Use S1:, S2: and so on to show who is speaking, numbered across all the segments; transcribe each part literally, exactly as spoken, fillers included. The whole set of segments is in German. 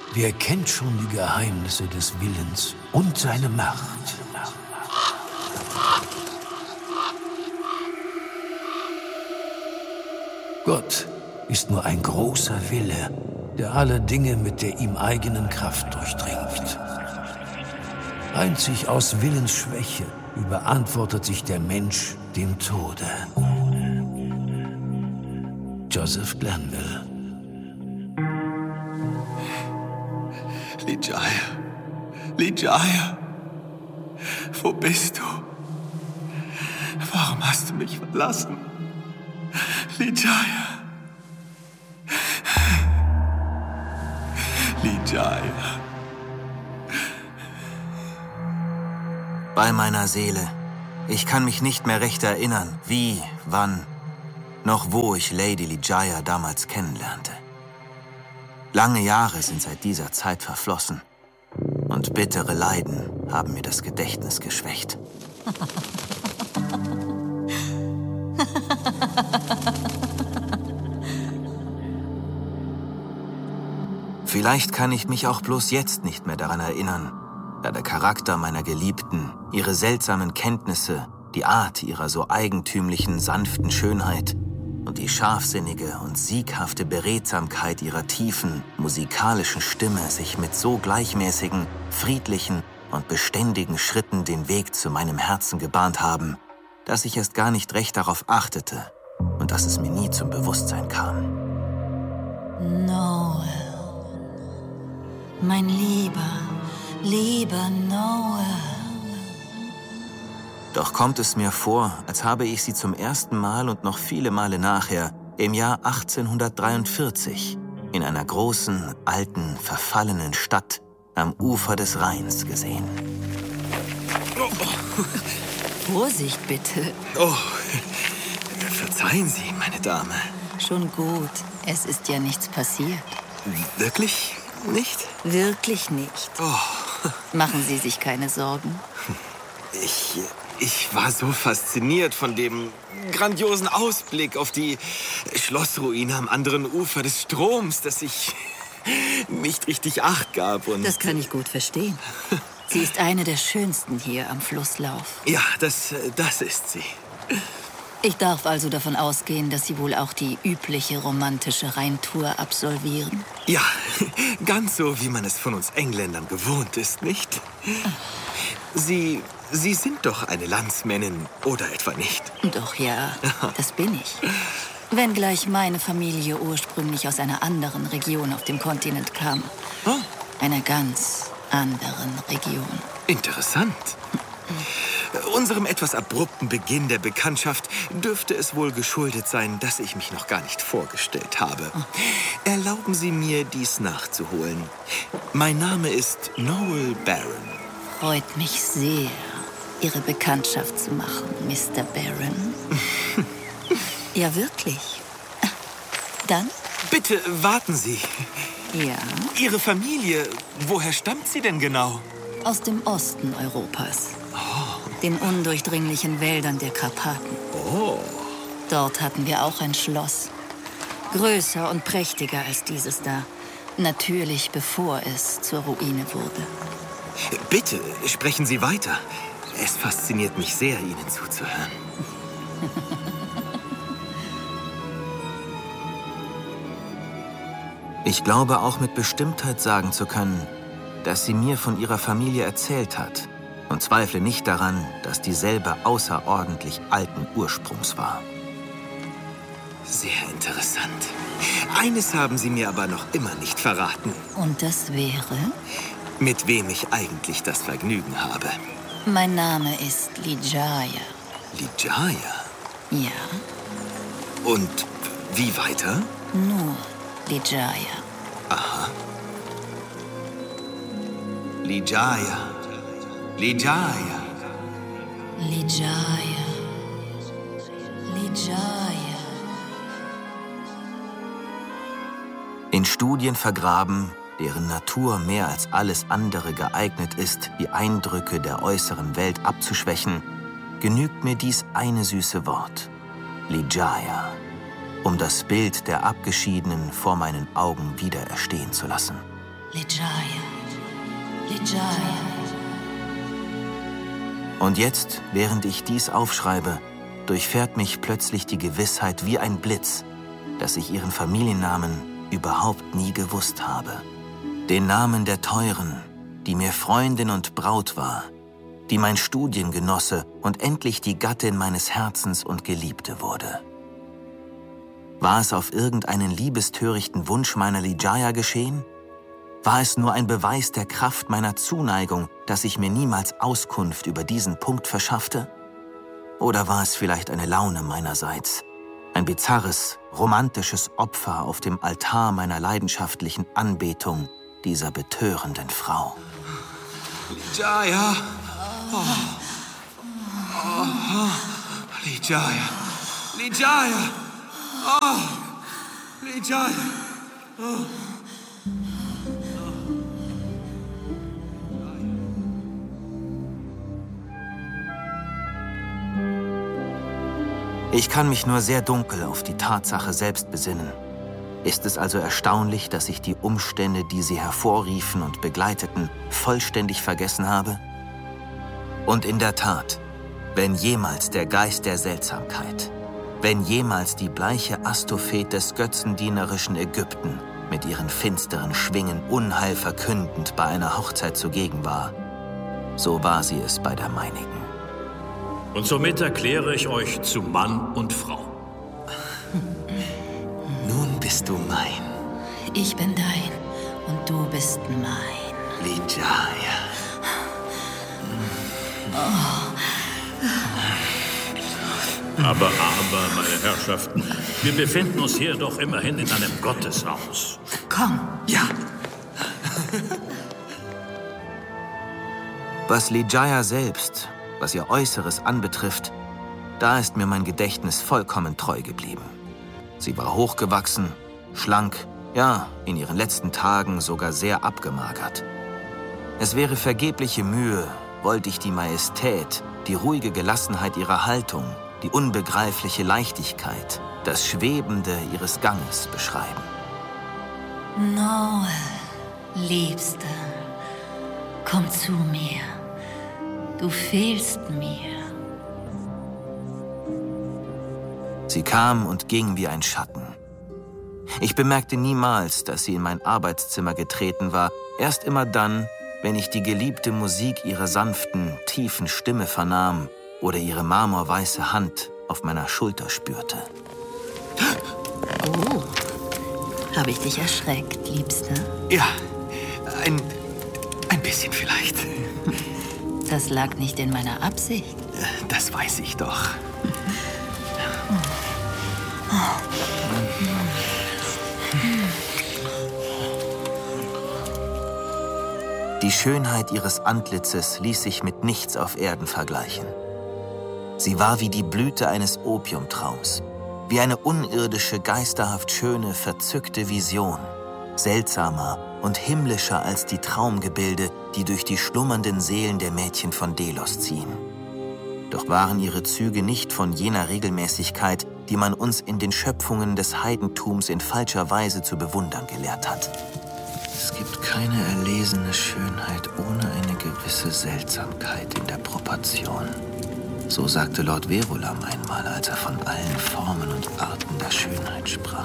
S1: Wer kennt schon die Geheimnisse des Willens und seine Macht? Gott ist nur ein großer Wille, der alle Dinge mit der ihm eigenen Kraft durchdringt. Einzig aus Willensschwäche überantwortet sich der Mensch dem Tode. Joseph Glanville.
S2: Lijaya, Lijaya, wo bist du? Warum hast du mich verlassen? Lijaya, Lijaya.
S3: Bei meiner Seele. Ich kann mich nicht mehr recht erinnern, wie, wann, noch wo ich Lady Lijaya damals kennenlernte. Lange Jahre sind seit dieser Zeit verflossen und bittere Leiden haben mir das Gedächtnis geschwächt. Vielleicht kann ich mich auch bloß jetzt nicht mehr daran erinnern, da der Charakter meiner Geliebten, ihre seltsamen Kenntnisse, die Art ihrer so eigentümlichen, sanften Schönheit und die scharfsinnige und sieghafte Beredsamkeit ihrer tiefen, musikalischen Stimme sich mit so gleichmäßigen, friedlichen und beständigen Schritten den Weg zu meinem Herzen gebahnt haben, dass ich erst gar nicht recht darauf achtete und dass es mir nie zum Bewusstsein kam.
S4: Noel, mein Lieber, lieber Noel.
S3: Doch kommt es mir vor, als habe ich sie zum ersten Mal und noch viele Male nachher im Jahr achtzehnhundertdreiundvierzig in einer großen, alten, verfallenen Stadt am Ufer des Rheins gesehen.
S2: Oh, oh.
S4: Vorsicht bitte.
S2: Oh, verzeihen Sie, meine Dame.
S4: Schon gut, es ist ja nichts passiert.
S2: Wirklich nicht?
S4: Wirklich nicht.
S2: Oh.
S4: Machen Sie sich keine Sorgen.
S2: Ich, ich war so fasziniert von dem grandiosen Ausblick auf die Schlossruine am anderen Ufer des Stroms, dass ich nicht richtig Acht gab. Und
S4: das kann ich gut verstehen. Sie ist eine der schönsten hier am Flusslauf.
S2: Ja, das, das ist sie.
S4: Ich darf also davon ausgehen, dass Sie wohl auch die übliche romantische Rheintour absolvieren?
S2: Ja, ganz so, wie man es von uns Engländern gewohnt ist, nicht? Sie, Sie sind doch eine Landsmännin, oder etwa nicht?
S4: Doch, ja, das bin ich. Wenngleich meine Familie ursprünglich aus einer anderen Region auf dem Kontinent kam.
S2: Oh.
S4: Einer ganz anderen Region.
S2: Interessant. Unserem etwas abrupten Beginn der Bekanntschaft dürfte es wohl geschuldet sein, dass ich mich noch gar nicht vorgestellt habe. Erlauben Sie mir, dies nachzuholen. Mein Name ist Noel Barron.
S4: Freut mich sehr, Ihre Bekanntschaft zu machen, Mister Barron. Ja, wirklich. Dann?
S2: Bitte, warten Sie.
S4: Ja?
S2: Ihre Familie, woher stammt sie denn genau?
S4: Aus dem Osten Europas.
S2: Oh.
S4: Den undurchdringlichen Wäldern der Karpaten.
S2: Oh.
S4: Dort hatten wir auch ein Schloss. Größer und prächtiger als dieses da. Natürlich, bevor es zur Ruine wurde.
S2: Bitte, sprechen Sie weiter. Es fasziniert mich sehr, Ihnen zuzuhören.
S3: Ich glaube auch mit Bestimmtheit sagen zu können, dass sie mir von ihrer Familie erzählt hat und zweifle nicht daran, dass dieselbe außerordentlich alten Ursprungs war.
S2: Sehr interessant. Eines haben Sie mir aber noch immer nicht verraten.
S4: Und das wäre?
S2: Mit wem ich eigentlich das Vergnügen habe.
S4: Mein Name ist Lijaya.
S2: Lijaya?
S4: Ja.
S2: Und wie weiter?
S4: Nur Lijaya.
S2: Aha. Lijaya. Lijaya.
S4: Lijaya. Lijaya.
S3: In Studien vergraben, deren Natur mehr als alles andere geeignet ist, die Eindrücke der äußeren Welt abzuschwächen, genügt mir dies eine süße Wort: Lijaya, um das Bild der Abgeschiedenen vor meinen Augen wieder erstehen zu lassen.
S4: Lijaya. Lijaya.
S3: Und jetzt, während ich dies aufschreibe, durchfährt mich plötzlich die Gewissheit wie ein Blitz, dass ich ihren Familiennamen überhaupt nie gewusst habe. Den Namen der Teuren, die mir Freundin und Braut war, die mein Studiengenosse und endlich die Gattin meines Herzens und Geliebte wurde. War es auf irgendeinen liebestörichten Wunsch meiner Lijaya geschehen? War es nur ein Beweis der Kraft meiner Zuneigung, dass ich mir niemals Auskunft über diesen Punkt verschaffte? Oder war es vielleicht eine Laune meinerseits? Ein bizarres, romantisches Opfer auf dem Altar meiner leidenschaftlichen Anbetung dieser betörenden Frau.
S2: Lijaya! Oh. Oh. Lijaya! Lijaya! Oh. Lijaya! Oh.
S3: Ich kann mich nur sehr dunkel auf die Tatsache selbst besinnen. Ist es also erstaunlich, dass ich die Umstände, die sie hervorriefen und begleiteten, vollständig vergessen habe? Und in der Tat, wenn jemals der Geist der Seltsamkeit, wenn jemals die bleiche Astophet des götzendienerischen Ägypten mit ihren finsteren Schwingen Unheil verkündend bei einer Hochzeit zugegen war, so war sie es bei der meinigen.
S5: Und somit erkläre ich euch zu Mann und Frau.
S2: Nun bist du mein.
S4: Ich bin dein und du bist mein.
S2: Lijaya.
S5: Aber, aber, meine Herrschaften, wir befinden uns hier doch immerhin in einem Gotteshaus.
S4: Komm.
S2: Ja.
S3: Was Lijaya selbst, was ihr Äußeres anbetrifft, da ist mir mein Gedächtnis vollkommen treu geblieben. Sie war hochgewachsen, schlank, ja, in ihren letzten Tagen sogar sehr abgemagert. Es wäre vergebliche Mühe, wollte ich die Majestät, die ruhige Gelassenheit ihrer Haltung, die unbegreifliche Leichtigkeit, das Schwebende ihres Ganges beschreiben.
S4: Noel, Liebste, komm zu mir. Du fehlst mir.
S3: Sie kam und ging wie ein Schatten. Ich bemerkte niemals, dass sie in mein Arbeitszimmer getreten war, erst immer dann, wenn ich die geliebte Musik ihrer sanften, tiefen Stimme vernahm oder ihre marmorweiße Hand auf meiner Schulter spürte.
S4: Oh, habe ich dich erschreckt, Liebste?
S2: Ja, ein, ein bisschen vielleicht.
S4: Das lag nicht in meiner Absicht.
S2: Das weiß ich doch.
S3: Die Schönheit ihres Antlitzes ließ sich mit nichts auf Erden vergleichen. Sie war wie die Blüte eines Opiumtraums, wie eine unirdische, geisterhaft schöne, verzückte Vision, seltsamer und himmlischer als die Traumgebilde, die durch die schlummernden Seelen der Mädchen von Delos ziehen. Doch waren ihre Züge nicht von jener Regelmäßigkeit, die man uns in den Schöpfungen des Heidentums in falscher Weise zu bewundern gelehrt hat. Es gibt keine erlesene Schönheit ohne eine gewisse Seltsamkeit in der Proportion. So sagte Lord Verulam einmal, als er von allen Formen und Arten der Schönheit sprach.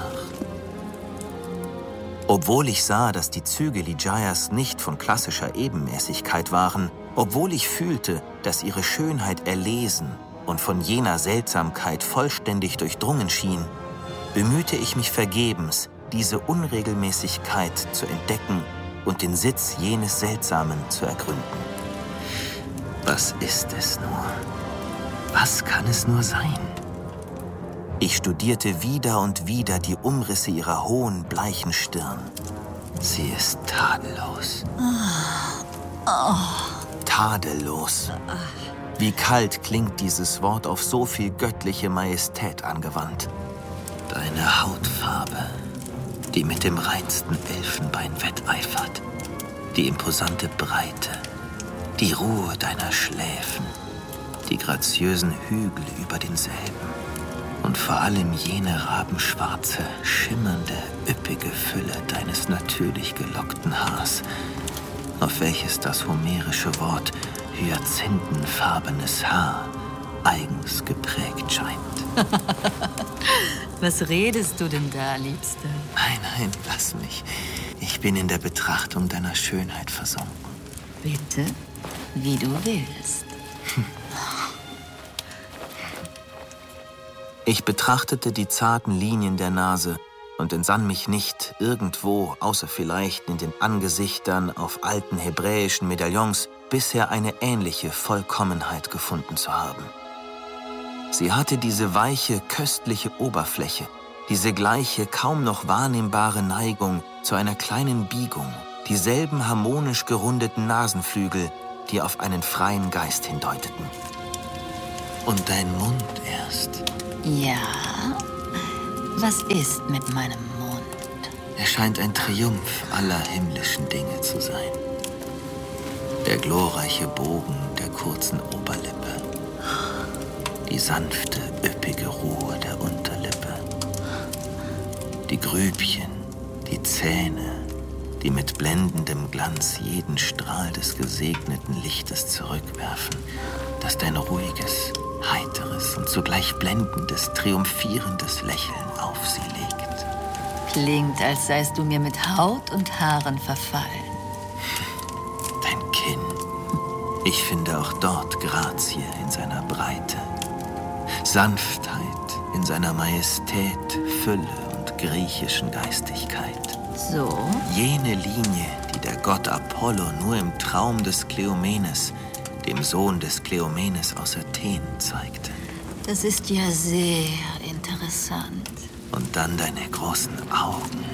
S3: Obwohl ich sah, dass die Züge Lijayas nicht von klassischer Ebenmäßigkeit waren, obwohl ich fühlte, dass ihre Schönheit erlesen und von jener Seltsamkeit vollständig durchdrungen schien, bemühte ich mich vergebens, diese Unregelmäßigkeit zu entdecken und den Sitz jenes Seltsamen zu ergründen. Was ist es nur? Was kann es nur sein? Ich studierte wieder und wieder die Umrisse ihrer hohen, bleichen Stirn. Sie ist tadellos.
S4: Oh. Oh.
S3: Tadellos. Wie kalt klingt dieses Wort auf so viel göttliche Majestät angewandt. Deine Hautfarbe, die mit dem reinsten Elfenbein wetteifert, die imposante Breite, die Ruhe deiner Schläfen, die graziösen Hügel über denselben und Und vor allem jene rabenschwarze, schimmernde, üppige Fülle deines natürlich gelockten Haars, auf welches das homerische Wort hyazinthenfarbenes Haar eigens geprägt scheint.
S4: Was redest du denn da, Liebste?
S3: Nein, nein, lass mich. Ich bin in der Betrachtung deiner Schönheit versunken.
S4: Bitte, wie du willst.
S3: Ich betrachtete die zarten Linien der Nase und entsann mich nicht, irgendwo, außer vielleicht in den Angesichtern auf alten hebräischen Medaillons, bisher eine ähnliche Vollkommenheit gefunden zu haben. Sie hatte diese weiche, köstliche Oberfläche, diese gleiche, kaum noch wahrnehmbare Neigung zu einer kleinen Biegung, dieselben harmonisch gerundeten Nasenflügel, die auf einen freien Geist hindeuteten. Und dein Mund erst.
S4: Ja, was ist mit meinem Mund?
S3: Er scheint ein Triumph aller himmlischen Dinge zu sein. Der glorreiche Bogen der kurzen Oberlippe. Die sanfte, üppige Ruhe der Unterlippe. Die Grübchen, die Zähne, die mit blendendem Glanz jeden Strahl des gesegneten Lichtes zurückwerfen, das dein ruhiges, heiteres und zugleich blendendes, triumphierendes Lächeln auf sie legt.
S4: Klingt, als seist du mir mit Haut und Haaren verfallen.
S3: Dein Kinn. Ich finde auch dort Grazie in seiner Breite. Sanftheit in seiner Majestät, Fülle und griechischen Geistigkeit.
S4: So?
S3: Jene Linie, die der Gott Apollo nur im Traum des Kleomenes, dem Sohn des Kleomenes aus Athen, zeigte.
S4: Das ist ja sehr interessant.
S3: Und dann deine großen Augen.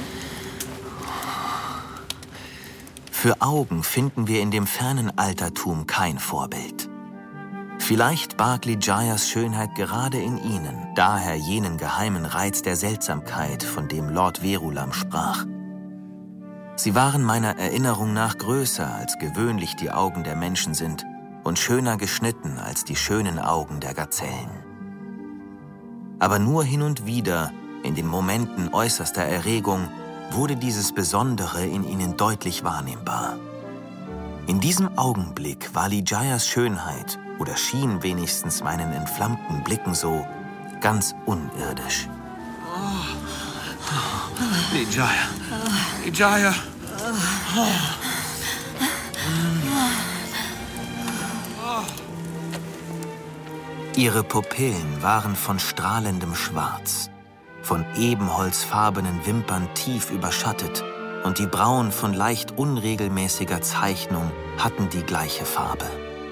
S3: Für Augen finden wir in dem fernen Altertum kein Vorbild. Vielleicht barg Ligeias Schönheit gerade in ihnen, daher jenen geheimen Reiz der Seltsamkeit, von dem Lord Verulam sprach. Sie waren meiner Erinnerung nach größer, als gewöhnlich die Augen der Menschen sind, und schöner geschnitten als die schönen Augen der Gazellen. Aber nur hin und wieder, in den Momenten äußerster Erregung, wurde dieses Besondere in ihnen deutlich wahrnehmbar. In diesem Augenblick war Ligeias Schönheit, oder schien wenigstens meinen entflammten Blicken so, ganz unirdisch.
S2: Oh. Ligeia. Ligeia. Oh.
S3: Ihre Pupillen waren von strahlendem Schwarz, von ebenholzfarbenen Wimpern tief überschattet, und die Brauen von leicht unregelmäßiger Zeichnung hatten die gleiche Farbe.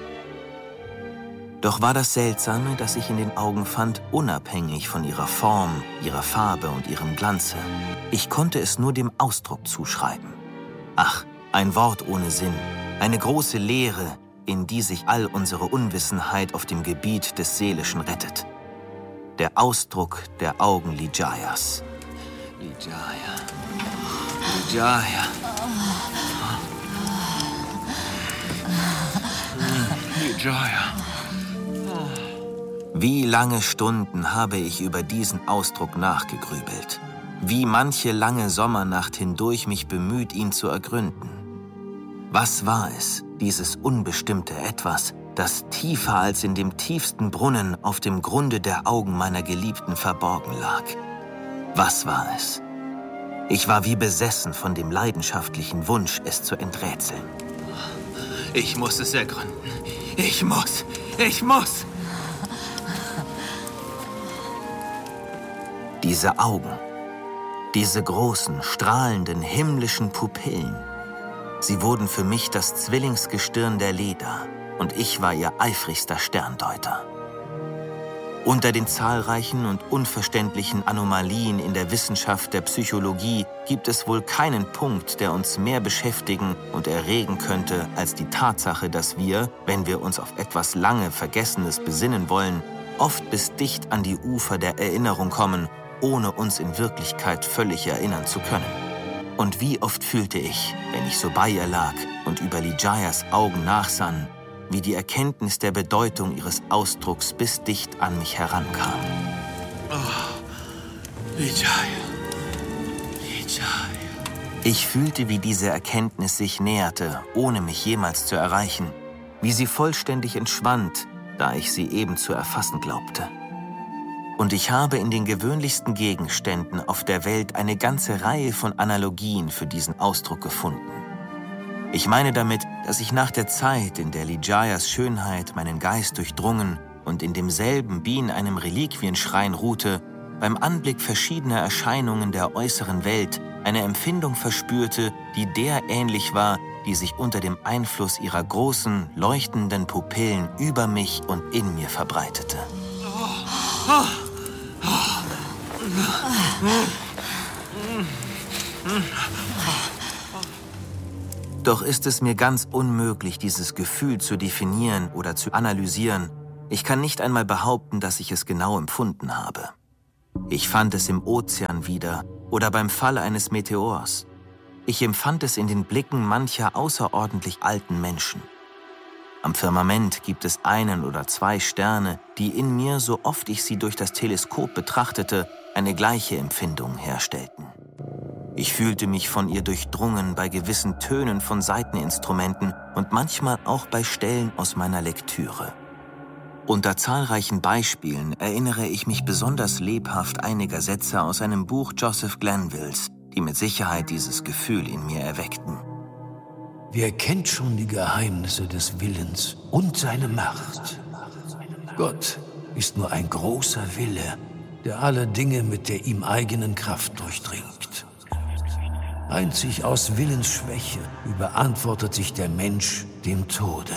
S3: Doch war das Seltsame, das ich in den Augen fand, unabhängig von ihrer Form, ihrer Farbe und ihrem Glanze. Ich konnte es nur dem Ausdruck zuschreiben. Ach, ein Wort ohne Sinn, eine große Leere, in die sich all unsere Unwissenheit auf dem Gebiet des Seelischen rettet. Der Ausdruck der Augen Ligeias. Ligeia. Ligeia.
S2: Ligeia.
S3: Wie lange Stunden habe ich über diesen Ausdruck nachgegrübelt. Wie manche lange Sommernacht hindurch mich bemüht, ihn zu ergründen. Was war es, dieses unbestimmte Etwas, das tiefer als in dem tiefsten Brunnen auf dem Grunde der Augen meiner Geliebten verborgen lag? Was war es? Ich war wie besessen von dem leidenschaftlichen Wunsch, es zu enträtseln.
S2: Ich muss es ergründen. Ich muss. Ich muss.
S3: Diese Augen, diese großen, strahlenden, himmlischen Pupillen, sie wurden für mich das Zwillingsgestirn der Leda, und ich war ihr eifrigster Sterndeuter. Unter den zahlreichen und unverständlichen Anomalien in der Wissenschaft der Psychologie gibt es wohl keinen Punkt, der uns mehr beschäftigen und erregen könnte, als die Tatsache, dass wir, wenn wir uns auf etwas lange Vergessenes besinnen wollen, oft bis dicht an die Ufer der Erinnerung kommen, ohne uns in Wirklichkeit völlig erinnern zu können. Und wie oft fühlte ich, wenn ich so bei ihr lag und über Ligeias Augen nachsann, wie die Erkenntnis der Bedeutung ihres Ausdrucks bis dicht an mich herankam.
S2: Oh, Lijaya. Lijaya.
S3: Ich fühlte, wie diese Erkenntnis sich näherte, ohne mich jemals zu erreichen, wie sie vollständig entschwand, da ich sie eben zu erfassen glaubte. Und ich habe in den gewöhnlichsten Gegenständen auf der Welt eine ganze Reihe von Analogien für diesen Ausdruck gefunden. Ich meine damit, dass ich nach der Zeit, in der Lijayas Schönheit meinen Geist durchdrungen und in demselben wie in einem Reliquienschrein ruhte, beim Anblick verschiedener Erscheinungen der äußeren Welt eine Empfindung verspürte, die der ähnlich war, die sich unter dem Einfluss ihrer großen, leuchtenden Pupillen über mich und in mir verbreitete. Doch ist es mir ganz unmöglich, dieses Gefühl zu definieren oder zu analysieren. Ich kann nicht einmal behaupten, dass ich es genau empfunden habe. Ich fand es im Ozean wieder oder beim Fall eines Meteors. Ich empfand es in den Blicken mancher außerordentlich alten Menschen. Am Firmament gibt es einen oder zwei Sterne, die in mir, so oft ich sie durch das Teleskop betrachtete, eine gleiche Empfindung herstellten. Ich fühlte mich von ihr durchdrungen bei gewissen Tönen von Saiteninstrumenten und manchmal auch bei Stellen aus meiner Lektüre. Unter zahlreichen Beispielen erinnere ich mich besonders lebhaft einiger Sätze aus einem Buch Joseph Glanvilles, die mit Sicherheit dieses Gefühl in mir erweckten.
S1: Wer kennt schon die Geheimnisse des Willens und seine Macht? Gott ist nur ein großer Wille, der alle Dinge mit der ihm eigenen Kraft durchdringt. Einzig aus Willensschwäche überantwortet sich der Mensch dem Tode.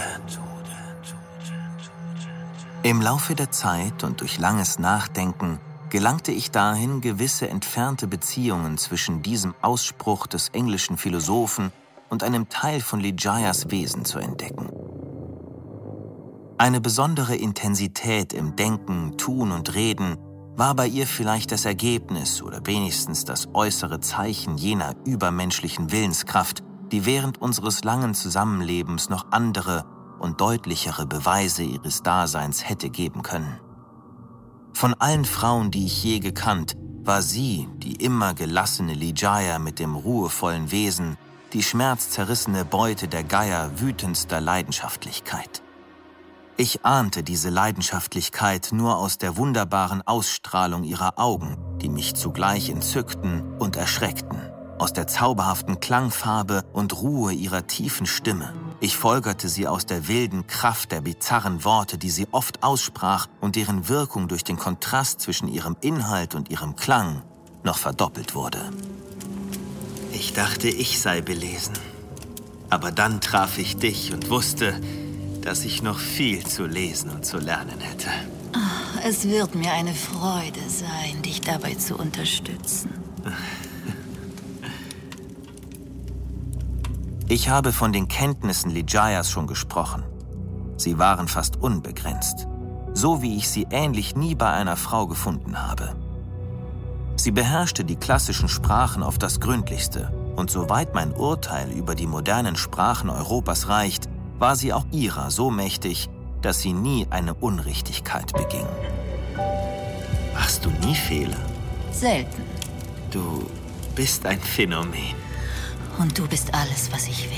S3: Im Laufe der Zeit und durch langes Nachdenken gelangte ich dahin, gewisse entfernte Beziehungen zwischen diesem Ausspruch des englischen Philosophen und einem Teil von Lijayas Wesen zu entdecken. Eine besondere Intensität im Denken, Tun und Reden war bei ihr vielleicht das Ergebnis oder wenigstens das äußere Zeichen jener übermenschlichen Willenskraft, die während unseres langen Zusammenlebens noch andere und deutlichere Beweise ihres Daseins hätte geben können. Von allen Frauen, die ich je gekannt, war sie, die immer gelassene Lijaya mit dem ruhevollen Wesen, die schmerzzerrissene Beute der Geier wütendster Leidenschaftlichkeit. Ich ahnte diese Leidenschaftlichkeit nur aus der wunderbaren Ausstrahlung ihrer Augen, die mich zugleich entzückten und erschreckten, aus der zauberhaften Klangfarbe und Ruhe ihrer tiefen Stimme. Ich folgerte sie aus der wilden Kraft der bizarren Worte, die sie oft aussprach und deren Wirkung durch den Kontrast zwischen ihrem Inhalt und ihrem Klang noch verdoppelt wurde. Ich dachte, ich sei belesen. Aber dann traf ich dich und wusste, dass ich noch viel zu lesen und zu lernen hätte.
S4: Oh, es wird mir eine Freude sein, dich dabei zu unterstützen.
S3: Ich habe von den Kenntnissen Lijayas schon gesprochen. Sie waren fast unbegrenzt, so wie ich sie ähnlich nie bei einer Frau gefunden habe. Sie beherrschte die klassischen Sprachen auf das Gründlichste und soweit mein Urteil über die modernen Sprachen Europas reicht, war sie auch ihrer so mächtig, dass sie nie eine Unrichtigkeit beging. Machst du nie Fehler?
S4: Selten.
S3: Du bist ein Phänomen.
S4: Und du bist alles, was ich will.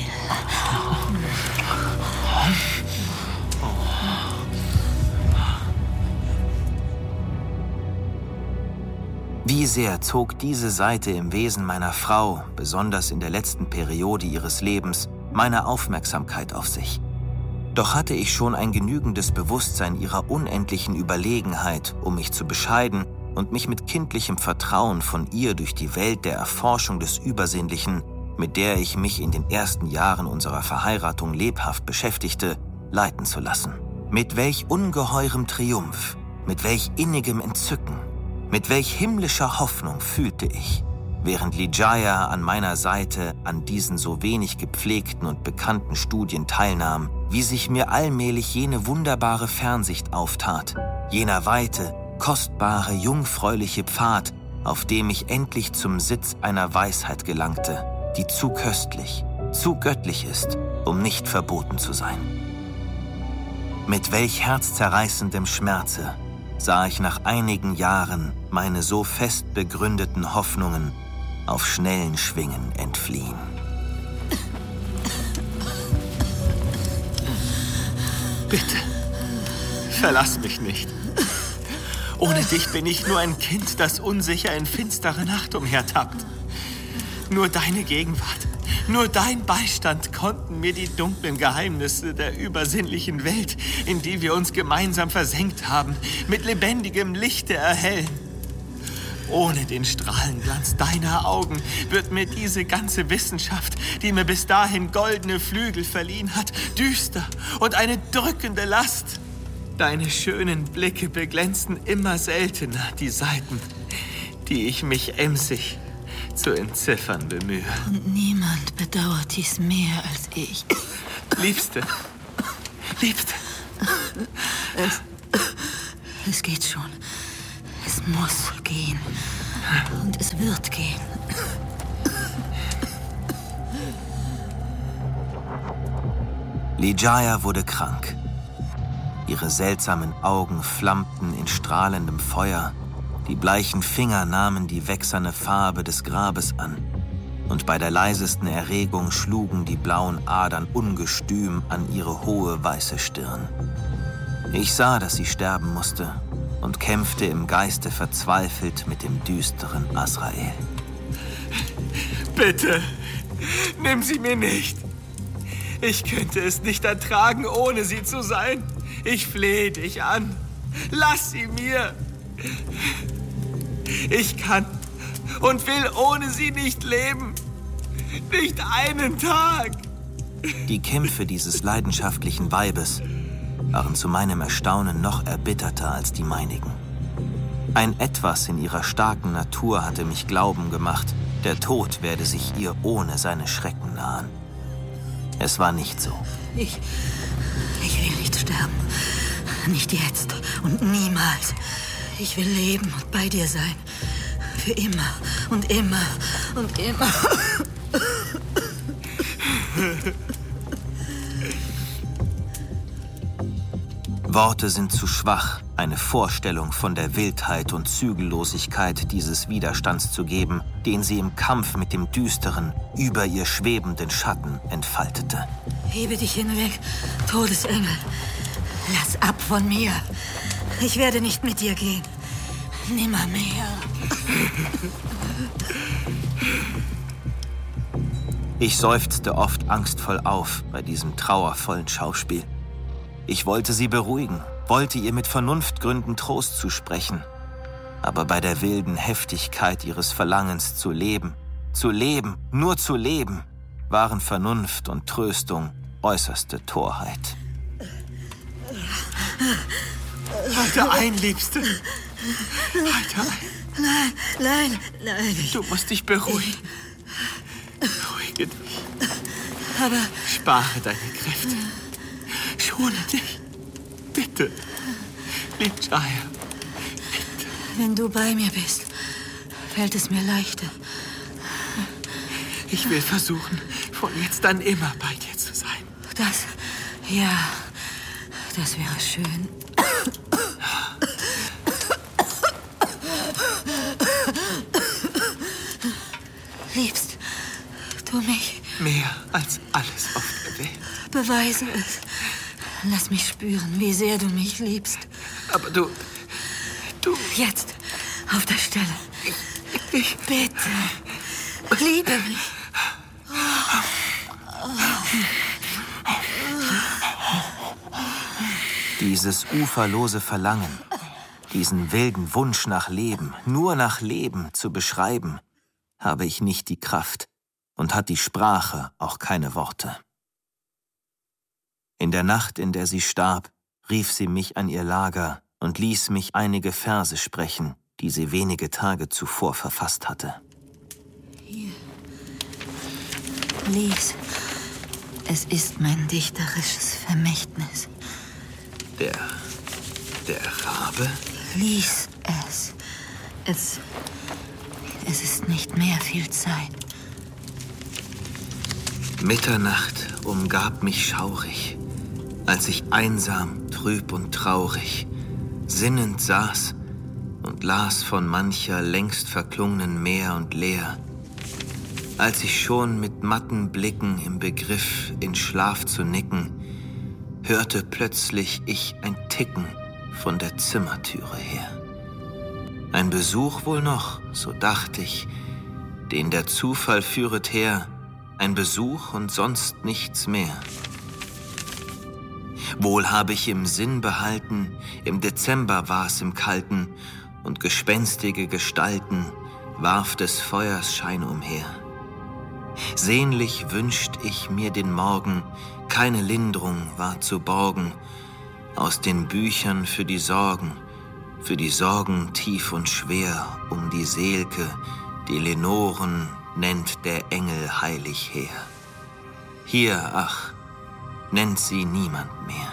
S3: Wie sehr zog diese Seite im Wesen meiner Frau, besonders in der letzten Periode ihres Lebens, meine Aufmerksamkeit auf sich. Doch hatte ich schon ein genügendes Bewusstsein ihrer unendlichen Überlegenheit, um mich zu bescheiden und mich mit kindlichem Vertrauen von ihr durch die Welt der Erforschung des Übersinnlichen, mit der ich mich in den ersten Jahren unserer Verheiratung lebhaft beschäftigte, leiten zu lassen. Mit welch ungeheurem Triumph, mit welch innigem Entzücken, mit welch himmlischer Hoffnung fühlte ich, während Lijaya an meiner Seite an diesen so wenig gepflegten und bekannten Studien teilnahm, wie sich mir allmählich jene wunderbare Fernsicht auftat, jener weite, kostbare, jungfräuliche Pfad, auf dem ich endlich zum Sitz einer Weisheit gelangte, die zu köstlich, zu göttlich ist, um nicht verboten zu sein. Mit welch herzzerreißendem Schmerze sah ich nach einigen Jahren meine so fest begründeten Hoffnungen auf schnellen Schwingen entfliehen.
S2: Bitte, verlass mich nicht. Ohne dich bin ich nur ein Kind, das unsicher in finsterer Nacht umhertappt. Nur deine Gegenwart, nur dein Beistand konnten mir die dunklen Geheimnisse der übersinnlichen Welt, in die wir uns gemeinsam versenkt haben, mit lebendigem Lichte erhellen. Ohne den Strahlenglanz deiner Augen wird mir diese ganze Wissenschaft, die mir bis dahin goldene Flügel verliehen hat, düster und eine drückende Last. Deine schönen Blicke beglänzen immer seltener die Seiten, die ich mich emsig zu entziffern bemühe.
S4: Und niemand bedauert dies mehr als ich.
S2: Liebste, Liebste.
S4: Es, es geht schon. Es muss gehen. Und es wird gehen.
S3: Ligeia wurde krank. Ihre seltsamen Augen flammten in strahlendem Feuer, die bleichen Finger nahmen die wächserne Farbe des Grabes an, und bei der leisesten Erregung schlugen die blauen Adern ungestüm an ihre hohe weiße Stirn. Ich sah, dass sie sterben musste, und kämpfte im Geiste verzweifelt mit dem düsteren Azrael.
S2: Bitte, nimm sie mir nicht. Ich könnte es nicht ertragen, ohne sie zu sein. Ich flehe dich an. Lass sie mir. Ich kann und will ohne sie nicht leben. Nicht einen Tag.
S3: Die Kämpfe dieses leidenschaftlichen Weibes waren zu meinem Erstaunen noch erbitterter als die meinigen. Ein Etwas in ihrer starken Natur hatte mich glauben gemacht, der Tod werde sich ihr ohne seine Schrecken nahen. Es war nicht so.
S4: Ich, ich will nicht sterben. Nicht jetzt und niemals. Ich will leben und bei dir sein. Für immer und immer und immer.
S3: Worte sind zu schwach, eine Vorstellung von der Wildheit und Zügellosigkeit dieses Widerstands zu geben, den sie im Kampf mit dem düsteren, über ihr schwebenden Schatten entfaltete.
S4: Hebe dich hinweg, Todesengel. Lass ab von mir. Ich werde nicht mit dir gehen. Nimmermehr.
S3: Ich seufzte oft angstvoll auf bei diesem trauervollen Schauspiel. Ich wollte sie beruhigen, wollte ihr mit Vernunftgründen Trost zusprechen. Aber bei der wilden Heftigkeit ihres Verlangens zu leben, zu leben, nur zu leben, waren Vernunft und Tröstung äußerste Torheit.
S2: Halte ein, Liebste. Halte ein.
S4: Nein, nein, nein. Ich,
S2: du musst dich beruhigen. Beruhige dich.
S4: Aber...
S2: Spare deine Kräfte. Schone dich. Bitte. Ligeia. Bitte.
S4: Wenn du bei mir bist, fällt es mir leichter.
S2: Ich will versuchen, von jetzt an immer bei dir zu sein.
S4: Das... ja... das wäre schön. Liebst du mich?
S2: Mehr als alles auf der Welt.
S4: Beweise es. Lass mich spüren, wie sehr du mich liebst.
S2: Aber du... du...
S4: Jetzt, auf der Stelle.
S2: Ich... ich
S4: Bitte. Liebe mich.
S3: Dieses uferlose Verlangen, diesen wilden Wunsch nach Leben, nur nach Leben zu beschreiben, habe ich nicht die Kraft und hat die Sprache auch keine Worte. In der Nacht, in der sie starb, rief sie mich an ihr Lager und ließ mich einige Verse sprechen, die sie wenige Tage zuvor verfasst hatte.
S4: Hier. Lies. Es ist mein dichterisches Vermächtnis.
S2: Der... der Rabe?
S4: Lies es. Es... Es ist nicht mehr viel Zeit.
S2: Mitternacht umgab mich schaurig, als ich einsam, trüb und traurig
S3: sinnend saß und las von mancher längst verklungenen Meer und Leer, als ich schon mit matten Blicken im Begriff in Schlaf zu nicken, hörte plötzlich ich ein Ticken von der Zimmertüre her. Ein Besuch wohl noch, so dacht ich, den der Zufall führet her, ein Besuch und sonst nichts mehr. Wohl habe ich im Sinn behalten, im Dezember war's im Kalten, und gespenstige Gestalten warf des Feuers Schein umher. Sehnlich wünscht ich mir den Morgen, keine Linderung war zu borgen, aus den Büchern für die Sorgen, für die Sorgen tief und schwer um die Seelke, die Lenoren nennt der Engel heilig her. Hier, ach, nennt sie niemand mehr.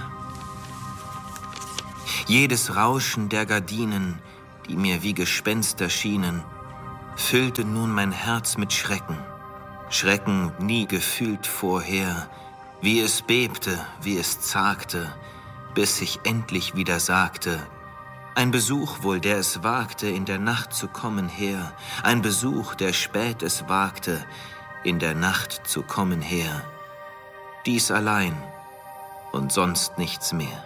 S3: Jedes Rauschen der Gardinen, die mir wie Gespenster schienen, füllte nun mein Herz mit Schrecken, Schrecken nie gefühlt vorher, wie es bebte, wie es zagte, bis ich endlich wieder sagte, ein Besuch wohl, der es wagte, in der Nacht zu kommen her, ein Besuch, der spät es wagte, in der Nacht zu kommen her. Dies allein und sonst nichts mehr.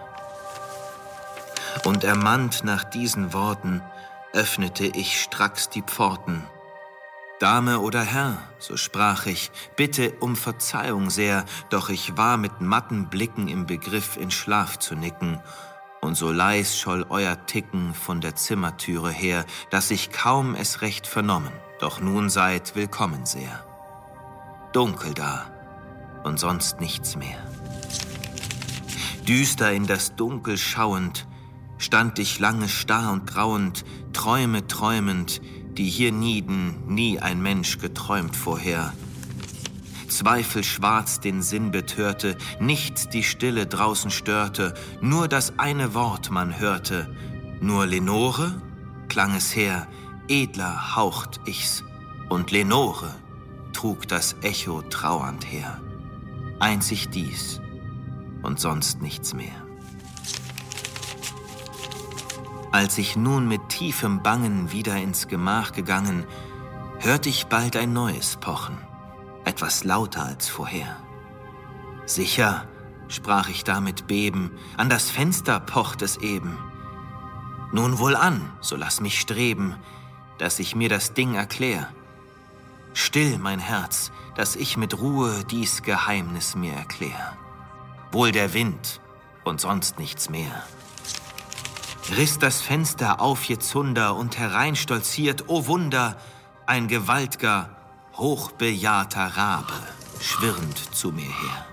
S3: Und ermannt nach diesen Worten, öffnete ich stracks die Pforten. Dame oder Herr, so sprach ich, bitte um Verzeihung sehr, doch ich war mit matten Blicken im Begriff, in Schlaf zu nicken, und so leis scholl euer Ticken von der Zimmertüre her, dass ich kaum es recht vernommen, doch nun seid willkommen sehr. Dunkel da und sonst nichts mehr. Düster in das Dunkel schauend, stand ich lange starr und grauend, Träume träumend, die hier nieden, nie ein Mensch geträumt vorher. Zweifel schwarz den Sinn betörte, nichts die Stille draußen störte, nur das eine Wort man hörte. Nur Lenore, klang es her, edler haucht ich's, und Lenore trug das Echo trauernd her. Einzig dies und sonst nichts mehr. Als ich nun mit tiefem Bangen wieder ins Gemach gegangen, hört ich bald ein neues Pochen, etwas lauter als vorher. Sicher, sprach ich da mit Beben, an das Fenster pocht es eben. Nun wohl an, so lass mich streben, dass ich mir das Ding erklär. Still, mein Herz, dass ich mit Ruhe dies Geheimnis mir erklär. Wohl der Wind und sonst nichts mehr. Riss das Fenster auf jetzunder und herein stolziert, o Wunder, ein gewaltger, hochbejahrter Rabe, schwirrend zu mir her.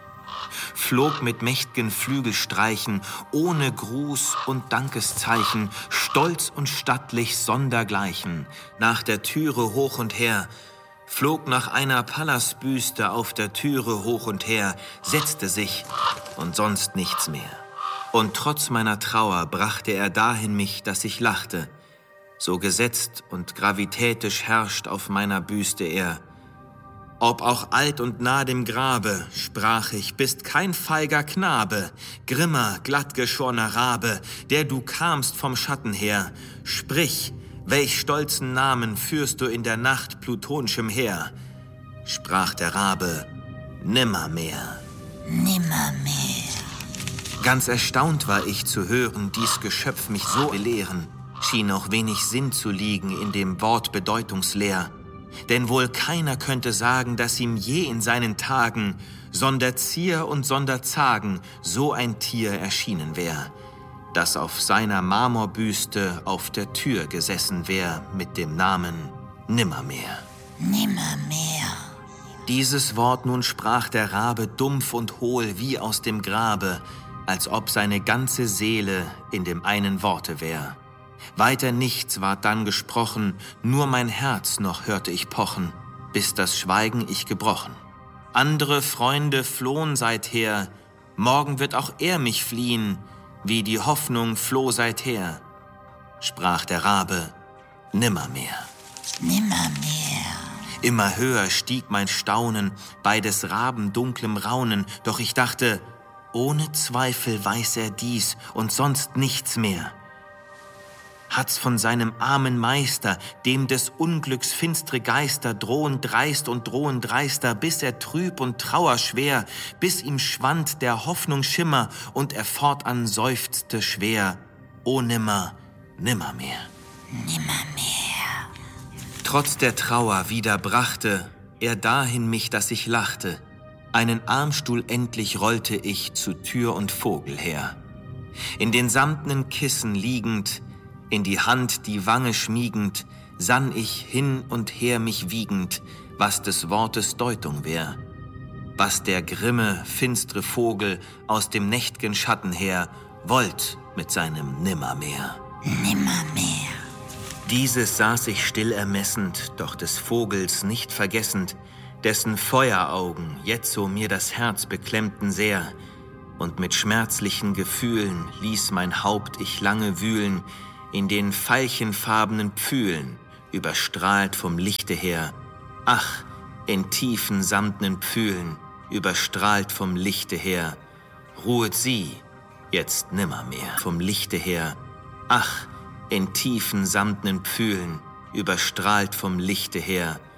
S3: Flog mit mächt'gen Flügelstreichen, ohne Gruß und Dankeszeichen, stolz und stattlich sondergleichen, nach der Türe hoch und her, flog nach einer Pallasbüste auf der Türe hoch und her, setzte sich und sonst nichts mehr. Und trotz meiner Trauer brachte er dahin mich, dass ich lachte. So gesetzt und gravitätisch herrscht auf meiner Büste er. Ob auch alt und nah dem Grabe, sprach ich, bist kein feiger Knabe, grimmer, glattgeschorner Rabe, der du kamst vom Schatten her. Sprich, welch stolzen Namen führst du in der Nacht plutonschem Heer? Sprach der Rabe, nimmermehr.
S4: Nimmermehr.
S3: Ganz erstaunt war ich zu hören, dies Geschöpf mich so belehren, schien auch wenig Sinn zu liegen in dem Wort bedeutungsleer. Denn wohl keiner könnte sagen, dass ihm je in seinen Tagen, sonder Zier und sonder Zagen, so ein Tier erschienen wär, das auf seiner Marmorbüste auf der Tür gesessen wär mit dem Namen Nimmermehr.
S4: Nimmermehr.
S3: Dieses Wort nun sprach der Rabe dumpf und hohl wie aus dem Grabe, als ob seine ganze Seele in dem einen Worte wär. Weiter nichts ward dann gesprochen, nur mein Herz noch hörte ich pochen, bis das Schweigen ich gebrochen. Andere Freunde flohen seither, morgen wird auch er mich fliehen, wie die Hoffnung floh seither. Sprach der Rabe, nimmermehr.
S4: Nimmermehr.
S3: Immer höher stieg mein Staunen bei des Raben dunklem Raunen, doch ich dachte, ohne Zweifel weiß er dies und sonst nichts mehr. hat's von seinem armen Meister, dem des Unglücks finstre Geister drohen dreist und drohen dreister, bis er trüb und trauerschwer, bis ihm schwand der Hoffnung Schimmer und er fortan seufzte schwer. O nimmer, nimmermehr.
S4: Nimmermehr.
S3: Trotz der Trauer wieder brachte er dahin mich, dass ich lachte. Einen Armstuhl endlich rollte ich zu Tür und Vogel her. In den samtnen Kissen liegend, in die Hand die Wange schmiegend, sann ich hin und her mich wiegend, was des Wortes Deutung wär. Was der grimme, finstre Vogel aus dem nächt'gen Schatten her wollt mit seinem Nimmermehr.
S4: Nimmermehr.
S3: Dieses saß ich still ermessend, doch des Vogels nicht vergessend, dessen Feueraugen jetzo mir das Herz beklemmten sehr, und mit schmerzlichen Gefühlen ließ mein Haupt ich lange wühlen in den veilchenfarbenen Pfühlen, überstrahlt vom Lichte her. Ach, in tiefen samtnen Pfühlen, überstrahlt vom Lichte her, ruhet sie, jetzt nimmermehr vom Lichte her. Ach, in tiefen samtnen Pfühlen, überstrahlt vom Lichte her,